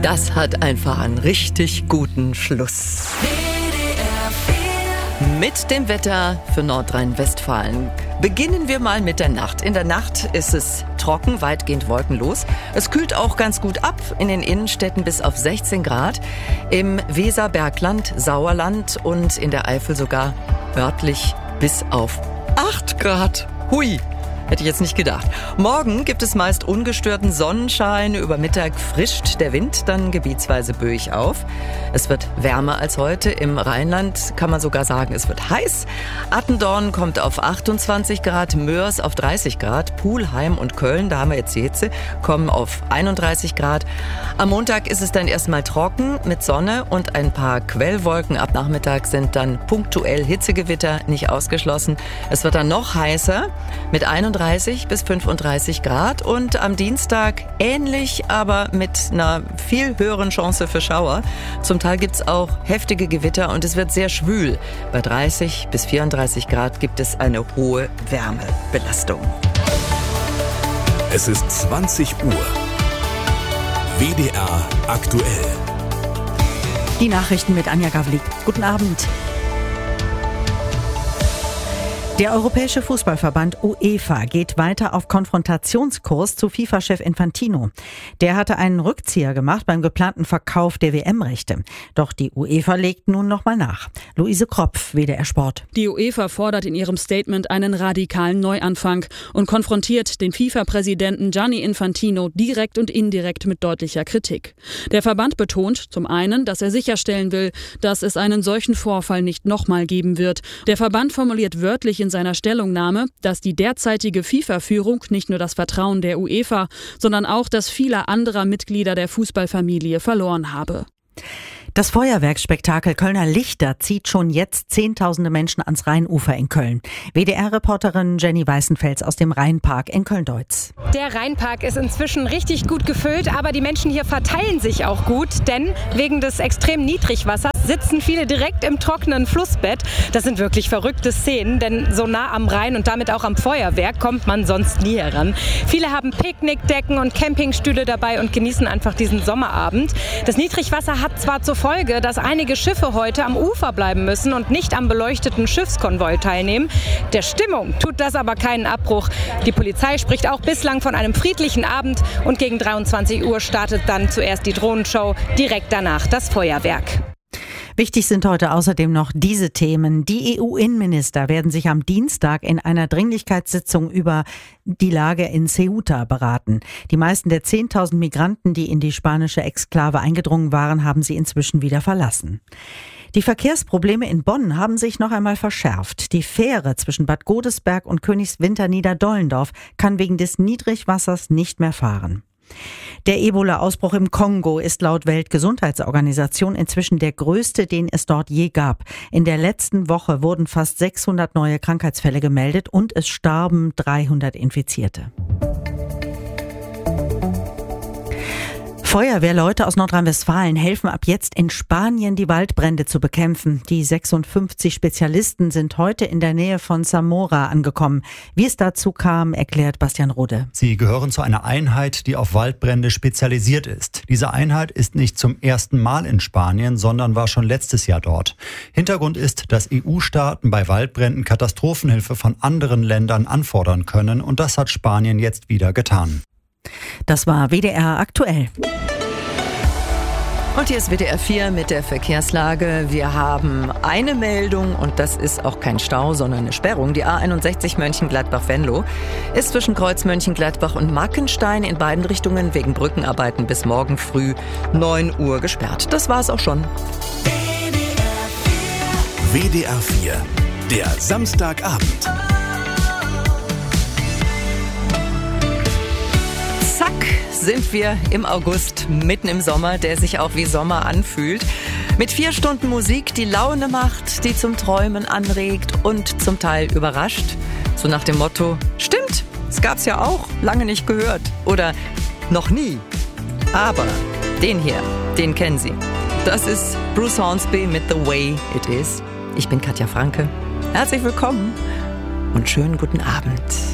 Das hat einfach einen richtig guten Schluss. Mit dem Wetter für Nordrhein-Westfalen. Beginnen wir mal mit der Nacht. In der Nacht ist es trocken, weitgehend wolkenlos. Es kühlt auch ganz gut ab, in den Innenstädten bis auf 16 Grad. Im Weserbergland, Sauerland und in der Eifel sogar örtlich bis auf 8 Grad. Hui! Hätte ich jetzt nicht gedacht. Morgen gibt es meist ungestörten Sonnenschein. Über Mittag frischt der Wind dann gebietsweise böig auf. Es wird wärmer als heute. Im Rheinland kann man sogar sagen, es wird heiß. Attendorn kommt auf 28 Grad, Mörs auf 30 Grad, Pulheim und Köln, da haben wir jetzt die Hitze, kommen auf 31 Grad. Am Montag ist es dann erstmal trocken mit Sonne und ein paar Quellwolken. Ab Nachmittag sind dann punktuell Hitzegewitter nicht ausgeschlossen. Es wird dann noch heißer mit 31 bis 35 Grad und am Dienstag ähnlich, aber mit einer viel höheren Chance für Schauer. Zum Teil gibt es auch heftige Gewitter und es wird sehr schwül. Bei 30 bis 34 Grad gibt es eine hohe Wärmebelastung. Es ist 20 Uhr. WDR aktuell. Die Nachrichten mit Anja Gavlik. Guten Abend. Der Europäische Fußballverband UEFA geht weiter auf Konfrontationskurs zu FIFA-Chef Infantino. Der hatte einen Rückzieher gemacht beim geplanten Verkauf der WM-Rechte. Doch die UEFA legt nun nochmal nach. Luise Kropf, WDR Sport. Die UEFA fordert in ihrem Statement einen radikalen Neuanfang und konfrontiert den FIFA-Präsidenten Gianni Infantino direkt und indirekt mit deutlicher Kritik. Der Verband betont zum einen, dass er sicherstellen will, dass es einen solchen Vorfall nicht nochmal geben wird. Der Verband formuliert wörtlich in seiner Stellungnahme, dass die derzeitige FIFA-Führung nicht nur das Vertrauen der UEFA, sondern auch das vieler anderer Mitglieder der Fußballfamilie verloren habe. Das Feuerwerksspektakel Kölner Lichter zieht schon jetzt Zehntausende Menschen ans Rheinufer in Köln. WDR-Reporterin Jenny Weißenfels aus dem Rheinpark in Köln-Deutz. Der Rheinpark ist inzwischen richtig gut gefüllt, aber die Menschen hier verteilen sich auch gut, denn wegen des extremen Niedrigwassers sitzen viele direkt im trockenen Flussbett. Das sind wirklich verrückte Szenen, denn so nah am Rhein und damit auch am Feuerwerk kommt man sonst nie heran. Viele haben Picknickdecken und Campingstühle dabei und genießen einfach diesen Sommerabend. Das Niedrigwasser hat zwar zur Folge, dass einige Schiffe heute am Ufer bleiben müssen und nicht am beleuchteten Schiffskonvoi teilnehmen. Der Stimmung tut das aber keinen Abbruch. Die Polizei spricht auch bislang von einem friedlichen Abend und gegen 23 Uhr startet dann zuerst die Drohnenshow, direkt danach das Feuerwerk. Wichtig sind heute außerdem noch diese Themen. Die EU-Innenminister werden sich am Dienstag in einer Dringlichkeitssitzung über die Lage in Ceuta beraten. Die meisten der 10.000 Migranten, die in die spanische Exklave eingedrungen waren, haben sie inzwischen wieder verlassen. Die Verkehrsprobleme in Bonn haben sich noch einmal verschärft. Die Fähre zwischen Bad Godesberg und Königswinter-Niederdollendorf kann wegen des Niedrigwassers nicht mehr fahren. Der Ebola-Ausbruch im Kongo ist laut Weltgesundheitsorganisation inzwischen der größte, den es dort je gab. In der letzten Woche wurden fast 600 neue Krankheitsfälle gemeldet und es starben 300 Infizierte. Feuerwehrleute aus Nordrhein-Westfalen helfen ab jetzt in Spanien, die Waldbrände zu bekämpfen. Die 56 Spezialisten sind heute in der Nähe von Zamora angekommen. Wie es dazu kam, erklärt Bastian Rode. Sie gehören zu einer Einheit, die auf Waldbrände spezialisiert ist. Diese Einheit ist nicht zum ersten Mal in Spanien, sondern war schon letztes Jahr dort. Hintergrund ist, dass EU-Staaten bei Waldbränden Katastrophenhilfe von anderen Ländern anfordern können. Und das hat Spanien jetzt wieder getan. Das war WDR aktuell. Und hier ist WDR 4 mit der Verkehrslage. Wir haben eine Meldung und das ist auch kein Stau, sondern eine Sperrung. Die A61 Mönchengladbach-Venlo ist zwischen Kreuz Mönchengladbach und Mackenstein in beiden Richtungen wegen Brückenarbeiten bis morgen früh 9 Uhr gesperrt. Das war's auch schon. WDR 4, der Samstagabend. Zack, sind wir im August, mitten im Sommer, der sich auch wie Sommer anfühlt. Mit 4 Stunden Musik, die Laune macht, die zum Träumen anregt und zum Teil überrascht. So nach dem Motto, stimmt, es gab's ja auch, lange nicht gehört oder noch nie. Aber den hier, den kennen Sie. Das ist Bruce Hornsby mit The Way It Is. Ich bin Katja Franke. Herzlich willkommen und schönen guten Abend.